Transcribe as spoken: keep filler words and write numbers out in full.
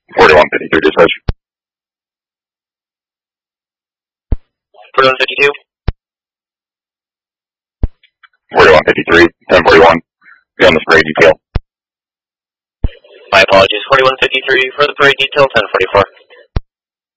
forty-one fifty-three dispatch. forty-one fifty-two. forty-one fifty-three, ten forty-one. Be on the parade detail. My apologies. forty-one fifty-three for the parade detail, ten forty-four.